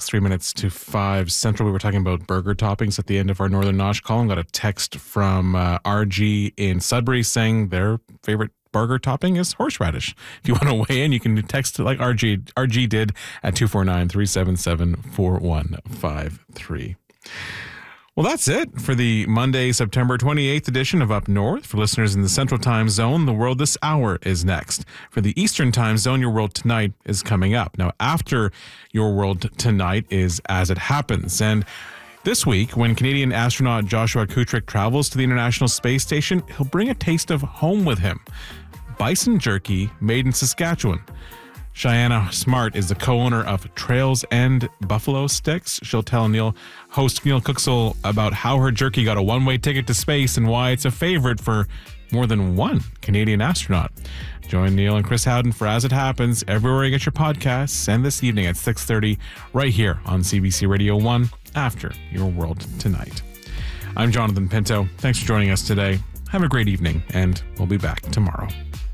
3 minutes to 5 Central. We were talking about burger toppings at the end of our Northern Nosh column. Got a text from RG in Sudbury saying their favorite burger topping is horseradish. If you want to weigh in, you can text like RG did at 249-377-4153. Well, that's it for the Monday, September 28th edition of Up North. For listeners in the Central Time Zone, The World This Hour is next. For the Eastern Time Zone, Your World Tonight is coming up. Now, after Your World Tonight is As It Happens. And this week, when Canadian astronaut Joshua Kutrick travels to the International Space Station, he'll bring a taste of home with him. Bison jerky made in Saskatchewan. Cheyenne Smart is the co-owner of Trails End Buffalo Sticks. She'll tell host Neil Cooksall about how her jerky got a one-way ticket to space and why it's a favorite for more than one Canadian astronaut. Join Neil and Chris Howden for As It Happens everywhere you get your podcasts, and this evening at 6:30 right here on CBC Radio 1 after Your World Tonight. I'm Jonathan Pinto. Thanks for joining us today. Have a great evening, and we'll be back tomorrow.